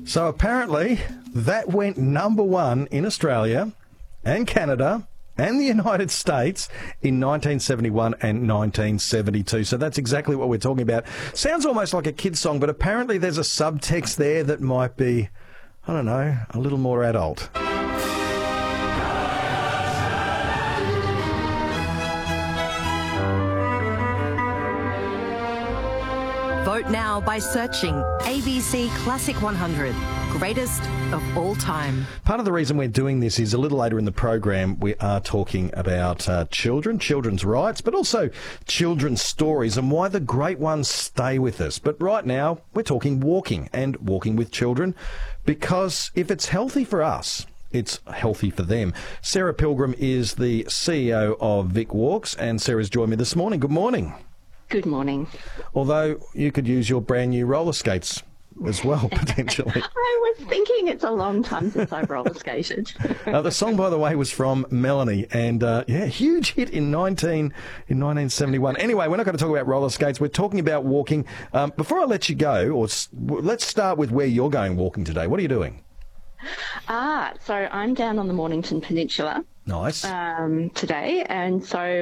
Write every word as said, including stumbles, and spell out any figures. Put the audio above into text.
So apparently that went number one in Australia and Canada and the United States in nineteen seventy-one and nineteen seventy-two. So that's exactly what we're talking about. Sounds almost like a kid's song, but apparently there's a subtext there that might be, I don't know, a little more adult. Vote now by searching A B C Classic one hundred, greatest of all time. Part of the reason we're doing this is a little later in the program we are talking about uh, children, children's rights, but also children's stories and why the great ones stay with us. But right now we're talking walking and walking with children, because if it's healthy for us, it's healthy for them. Sarah Pilgrim is the C E O of Vic Walks, and Sarah's joined me this morning. Good morning. Good morning. Although you could use your brand new roller skates as well, potentially. I was thinking it's a long time since I've roller skated. uh, the song, by the way, was from Melanie, and uh, yeah, huge hit in nineteen in nineteen seventy-one. Anyway, we're not going to talk about roller skates. We're talking about walking. Um, before I let you go, or s- let's start with where you're going walking today. What are you doing? Ah, so I'm down on the Mornington Peninsula. Nice. Um, today, and so